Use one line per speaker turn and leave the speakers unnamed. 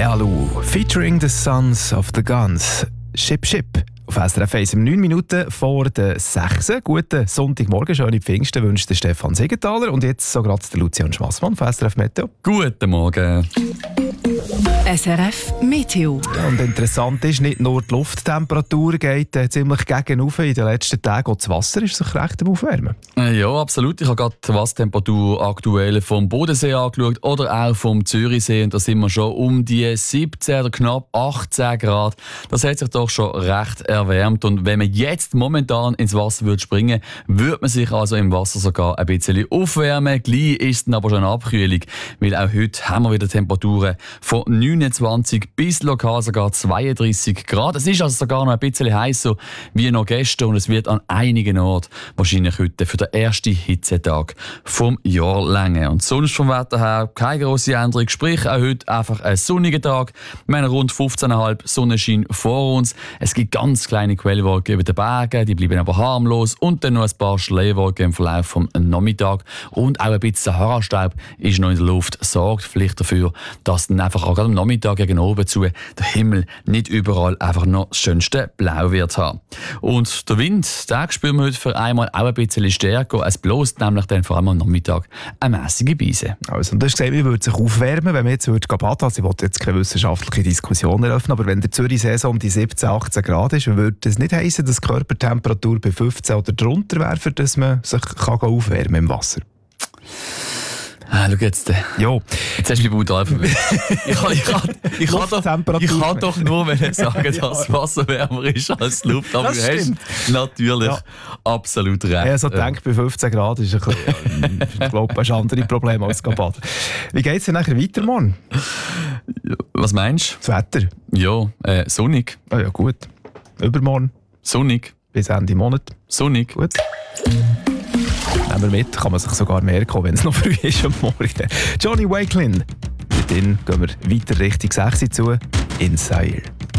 Lealu, featuring the Sons of the Guns. Ship Ship. Auf SRF 1 9 Minuten vor der 6. Guten Sonntagmorgen, schöne Pfingsten wünscht der Stefan Siegenthaler und jetzt so gerade der Lucian Schmassmann von SRF Meteo.
Guten Morgen.
SRF Meteo.
Ja, und interessant ist, nicht nur die Lufttemperatur geht ziemlich gegenauf. In den letzten Tagen auch das Wasser ist sich recht am Aufwärmen.
Ja, absolut. Ich habe gerade die Wassertemperatur aktuell vom Bodensee angeschaut oder auch vom Zürichsee. Und da sind wir schon um die 17 oder knapp 18 Grad. Das hat sich doch schon recht erwärmt. Und wenn man jetzt momentan ins Wasser springen würde, würde man sich also im Wasser sogar ein bisschen aufwärmen. Gleich ist es dann aber schon eine Abkühlung, weil auch heute haben wir wieder Temperaturen von 29 bis lokal sogar 32 Grad. Es ist also sogar noch ein bisschen heißer wie noch gestern und es wird an einigen Orten wahrscheinlich heute für den ersten Hitzetag vom Jahr länger. Und sonst vom Wetter her keine grosse Änderung, sprich auch heute einfach ein sonniger Tag. Wir haben rund 15,5 Sonnenschein vor uns. Es gibt ganz kleine Quellwolken über den Bergen, die bleiben aber harmlos und dann noch ein paar Schleierwolken im Verlauf vom Nachmittag und auch ein bisschen Sahara-Staub ist noch in der Luft, sorgt vielleicht dafür, dass dann einfach auch gerade am Nachmittag gegen oben zu der Himmel nicht überall einfach noch das schönste Blau wird haben. Und der Wind, den spüren wir heute für einmal auch ein bisschen stärker. Es bläst nämlich dann vor allem am Nachmittag eine mässige Beise.
Also, und du hast gesagt, man würde sich aufwärmen, wenn man jetzt baden würde. Ich wollte jetzt keine wissenschaftliche Diskussion eröffnen, aber wenn der Zürich-See um die 17, 18 Grad ist, würde das nicht heissen, dass die Körpertemperatur bei 15 oder drunter wäre, für dass man sich aufwärmen kann im Wasser?
Schau jetzt.
Jo.
Jetzt hast du mich brutal verwirrt. Ich kann doch nur sagen, dass das Wasser wärmer ist als die Luft. Aber du hast natürlich absolut recht.
Ja, so denke bei 15 Grad ist ein bisschen, ich glaube, ein andere Problem als baden. Wie geht es denn nachher weiter morgen?
Was meinst
du? Das Wetter?
Ja, sonnig.
Ah ja, gut. Übermorgen?
Sonnig.
Bis Ende Monat?
Sonnig.
Gut. Nehmen wir mit, kann man sich sogar merken, wenn es noch früh ist am Morgen. Johnny Wakelin. Mit ihm gehen wir weiter Richtung 6 zu, in Sire.